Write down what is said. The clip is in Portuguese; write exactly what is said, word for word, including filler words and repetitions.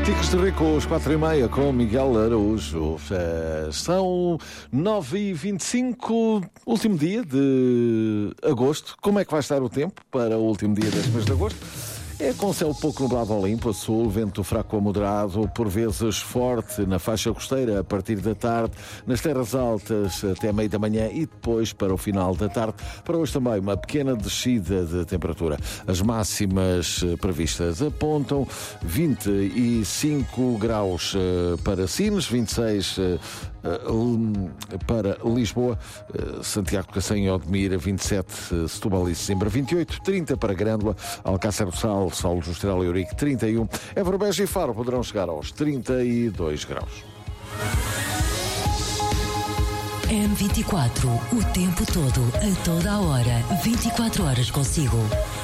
Ticos de Rico, às quatro e meia, com Miguel Araújo. São nove e vinte e cinco, último dia de agosto. Como é que vai estar o tempo para o último dia deste mês de agosto? É com céu pouco nublado ao limpo, a sul, vento fraco a moderado, por vezes forte na faixa costeira a partir da tarde, nas terras altas até meio da manhã e depois para o final da tarde. Para hoje também uma pequena descida de temperatura. As máximas previstas apontam vinte e cinco graus para Sines, vinte e seis para Lisboa, Santiago de Cacém e Odmira, vinte e sete, Setúbal e Sesimbra, vinte e oito, trinta para Grândola, Alcácer do Sal, Saulo do Estrela e Eurique, trinta e um, Évora, Beja e Faro poderão chegar aos trinta e dois graus. M vinte e quatro, o tempo todo, a toda a hora, vinte e quatro horas consigo.